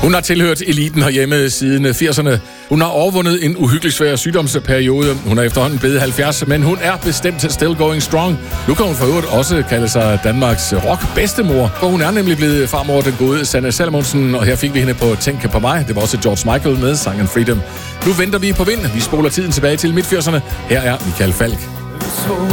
Hun har tilhørt eliten herhjemme siden 80'erne. Hun har overvundet en uhyggelig svær sygdomsperiode. Hun er efterhånden blevet 70, men hun er bestemt still going strong. Nu kan hun for øvrigt også kalde sig Danmarks rock-bedstemor, for hun er nemlig blevet farmor den gode Sanne Salomonsen, og her fik vi hende på Tænk på mig. Det var også George Michael med sangen Freedom. Nu venter vi på vind. Vi spoler tiden tilbage til midt-80'erne. Her er Michael Falch.